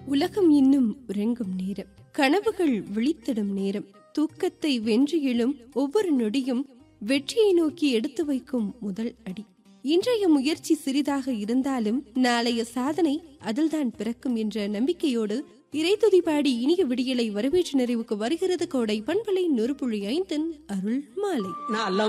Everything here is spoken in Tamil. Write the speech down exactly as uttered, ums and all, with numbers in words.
உலகம் இன்னும் உறங்கும் நேரம், கனவுகள் விழித்திடும் நேரம், தூக்கத்தை வென்று எழும் ஒவ்வொரு நொடியும் வெற்றியை நோக்கி எடுத்து வைக்கும் முதல் அடி. இன்றைய முயற்சி சிறிதாக இருந்தாலும் நாளைய சாதனை அதில்தான் பிறக்கும் என்ற நம்பிக்கையோடு இறைத்துதி பாடி இனிய விடியலை வரவேற்று நிறைவுக்கு வருகிறது கோடை பண்பலை நூறு புள்ளி ஐந்தின் அருள் மாலை.